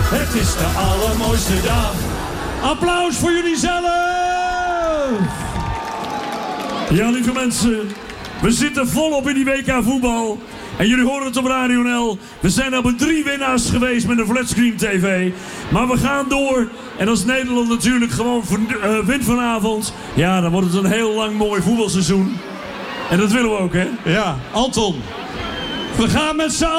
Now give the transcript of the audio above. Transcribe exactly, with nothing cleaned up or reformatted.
Het is de allermooiste dag. Applaus voor jullie zelf! Ja, lieve mensen. We zitten volop in die W K voetbal. En jullie horen het op Radio N L. We zijn al bij drie winnaars geweest met een flatscreen tv. Maar we gaan door. En als Nederland natuurlijk gewoon uh, wint vanavond... ja, dan wordt het een heel lang mooi voetbalseizoen. En dat willen we ook, hè? Ja, Anton. We gaan met z'n